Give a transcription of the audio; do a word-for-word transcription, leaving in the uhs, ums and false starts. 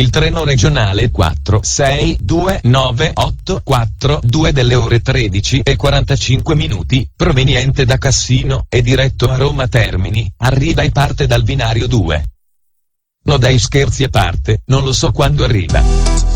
il treno regionale quattro sei due nove otto quattro due delle ore tredici e quarantacinque minuti, proveniente da Cassino e diretto a Roma Termini, arriva e parte dal binario due. No dai, scherzi a parte, non lo so quando arriva.